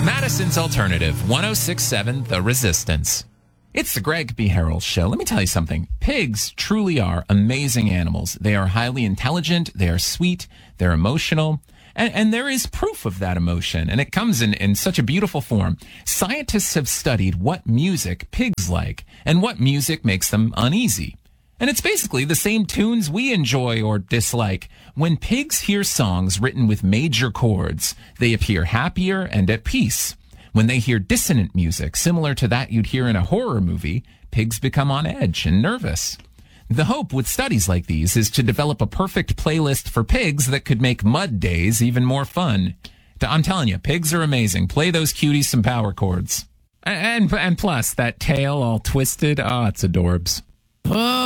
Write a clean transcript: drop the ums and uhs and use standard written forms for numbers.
Madison's Alternative, 106.7 The Resistance. It's the Greg B. Harrell Show. Let me tell you something. Pigs truly are amazing animals. They are highly intelligent. They are sweet. They're emotional. And there is proof of that emotion, and it comes in such a beautiful form. Scientists have studied what music pigs like and what music makes them uneasy. And it's basically the same tunes we enjoy or dislike. When pigs hear songs written with major chords, they appear happier and at peace. When they hear dissonant music, similar to that you'd hear in a horror movie, pigs become on edge and nervous. The hope with studies like these is to develop a perfect playlist for pigs that could make mud days even more fun. I'm telling you, pigs are amazing. Play those cuties some power chords. And plus, that tail all twisted, it's adorbs.